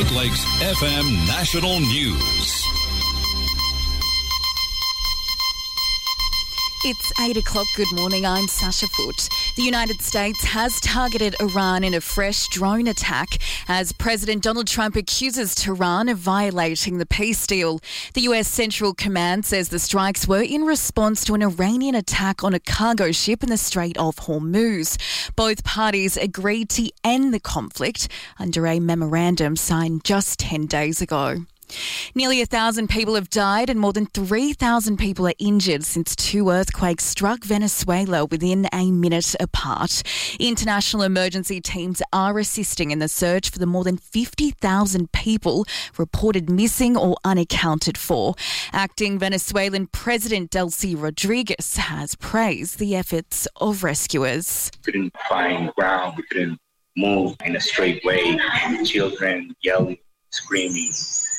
Great Lakes FM National News. It's 8 o'clock. Good morning. I'm Sasha Foote. The United States has targeted Iran in a fresh drone attack as President Donald Trump accuses Tehran of violating the peace deal. The US Central Command says the strikes were in response to an Iranian attack on a cargo ship in the Strait of Hormuz. Both parties agreed to end the conflict under a memorandum signed just 10 days ago. Nearly 1,000 people have died and more than 3,000 people are injured since two earthquakes struck Venezuela within a minute apart. International emergency teams are assisting in the search for the more than 50,000 people reported missing or unaccounted for. Acting Venezuelan President Delcy Rodriguez has praised the efforts of rescuers. We couldn't find ground, we couldn't move in a straight way. Children yelling, screaming.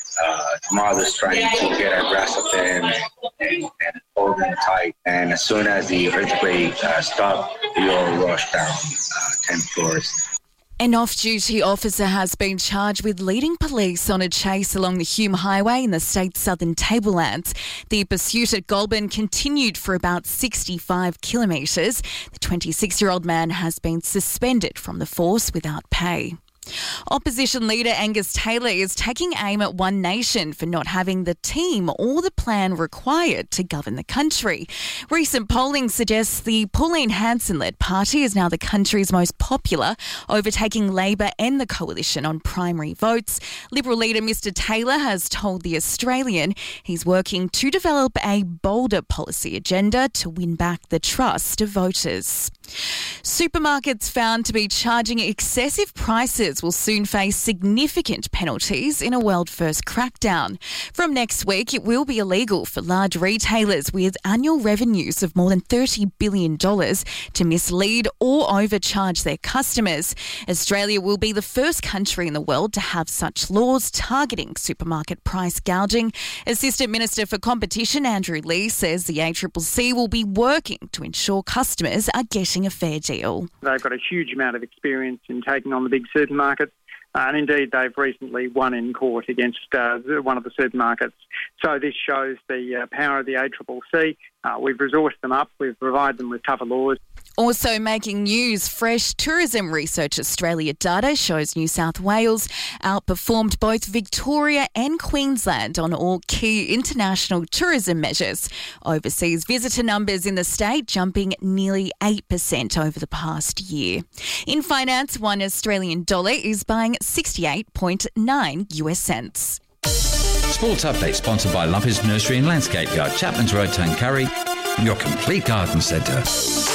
Mothers trying to get a grasp of them and hold them tight. And as soon as the earthquake stopped, we all rushed down 10 floors. An off-duty officer has been charged with leading police on a chase along the Hume Highway in the state's southern tablelands. The pursuit at Goulburn continued for about 65 kilometres. The 26-year-old man has been suspended from the force without pay. Opposition leader Angus Taylor is taking aim at One Nation for not having the team or the plan required to govern the country. Recent polling suggests the Pauline Hanson-led party is now the country's most popular, overtaking Labor and the Coalition on primary votes. Liberal leader Mr Taylor has told The Australian he's working to develop a bolder policy agenda to win back the trust of voters. Supermarkets found to be charging excessive prices will soon face significant penalties in a world-first crackdown. From next week, it will be illegal for large retailers with annual revenues of more than $30 billion to mislead or overcharge their customers. Australia will be the first country in the world to have such laws targeting supermarket price gouging. Assistant Minister for Competition Andrew Lee says the ACCC will be working to ensure customers are getting a fair deal. They've got a huge amount of experience in taking on the big supermarkets, and indeed they've recently won in court against one of the supermarkets. So this shows the power of the ACCC. We've resourced them up, we've provided them with tougher laws. Also making news, fresh Tourism Research Australia data shows New South Wales outperformed both Victoria and Queensland on all key international tourism measures. Overseas visitor numbers in the state jumping nearly 8% over the past year. In finance, one Australian dollar is buying 68.9 US cents. Sports Update sponsored by Lumpy's Nursery and Landscape Yard, Chapman's Road, Tuncurry, your complete garden centre.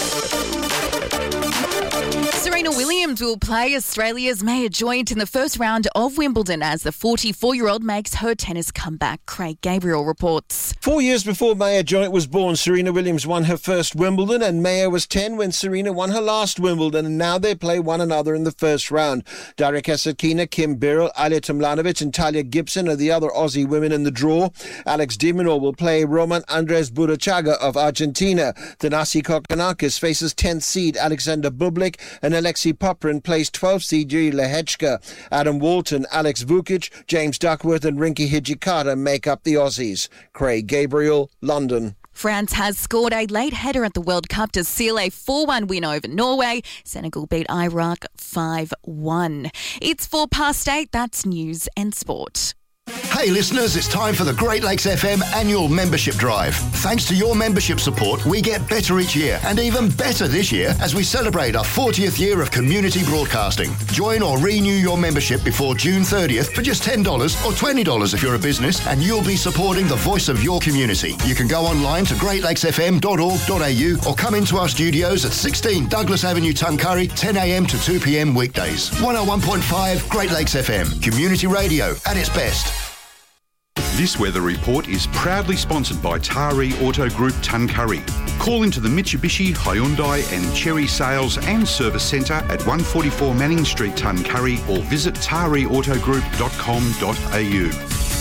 Serena Williams will play Australia's Maya Joint in the first round of Wimbledon as the 44-year-old makes her tennis comeback. Craig Gabriel reports. 4 years before Maya Joint was born, Serena Williams won her first Wimbledon, and Maya was 10 when Serena won her last Wimbledon, and now they play one another in the first round. Darika Sakina, Kim Birrell, Alia Tomljanovic and Talia Gibson are the other Aussie women in the draw. Alex de Minaur will play Roman Andres Burruchaga of Argentina. Thanasi Kokkinakis faces 10th seed Alexander Bublik, and Alexei Popyrin plays 12th seed Yuri Lehechka. Adam Walton, Alex Vukic, James Duckworth and Rinky Hijikata make up the Aussies. Craig Gabriel, London. France has scored a late header at the World Cup to seal a 4-1 win over Norway. Senegal beat Iraq 5-1. It's 8:04. That's news and sport. Hey listeners, it's time for the Great Lakes FM annual membership drive. Thanks to your membership support, we get better each year, and even better this year as we celebrate our 40th year of community broadcasting. Join or renew your membership before June 30th for just $10 or $20 if you're a business, and you'll be supporting the voice of your community. You can go online to greatlakesfm.org.au or come into our studios at 16 Douglas Avenue, Tuncurry, 10 a.m. to 2 p.m. weekdays. 101.5 Great Lakes FM, community radio at its best. This weather report is proudly sponsored by Taree Auto Group Tuncurry. Call into the Mitsubishi, Hyundai and Chery Sales and Service Centre at 144 Manning Street, Tuncurry, or visit tareautogroup.com.au.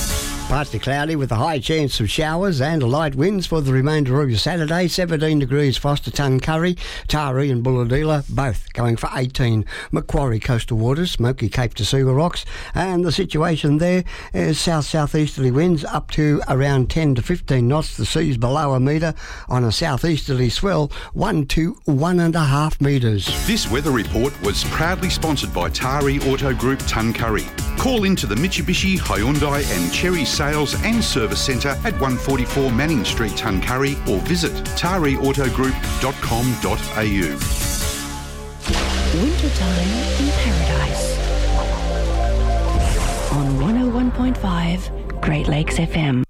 Partly cloudy with a high chance of showers and light winds for the remainder of your Saturday. 17 degrees Foster, Tuncurry, Taree and Bulladila, both going for 18. Macquarie coastal waters, Smoky Cape to Sugar Rocks, and the situation there is south-southeasterly winds up to around 10 to 15 knots. The sea's below a metre on a southeasterly swell, 1 to 1.5 metres. This weather report was proudly sponsored by Taree Auto Group, Tuncurry. Call into the Mitsubishi, Hyundai and Cherry Sales and Service Centre at 144 Manning Street, Tuncurry, or visit tareautogroup.com.au. Wintertime in Paradise on 101.5 Great Lakes FM.